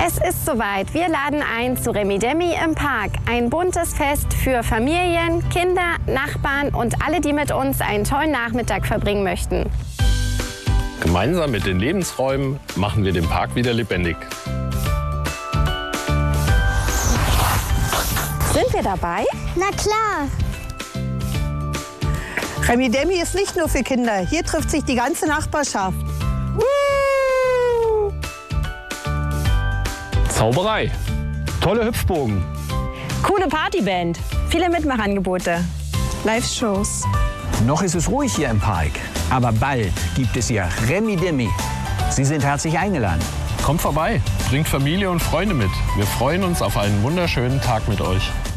Es ist soweit. Wir laden ein zu Remi Demi im Park. Ein buntes Fest für Familien, Kinder, Nachbarn und alle, die mit uns einen tollen Nachmittag verbringen möchten. Gemeinsam mit den Lebensräumen machen wir den Park wieder lebendig. Sind wir dabei? Na klar. Remi Demi ist nicht nur für Kinder. Hier trifft sich die ganze Nachbarschaft. Zauberei. Tolle Hüpfbogen. Coole Partyband. Viele Mitmachangebote. Live-Shows. Noch ist es ruhig hier im Park. Aber bald gibt es hier Remi Demi. Sie sind herzlich eingeladen. Kommt vorbei, bringt Familie und Freunde mit. Wir freuen uns auf einen wunderschönen Tag mit euch.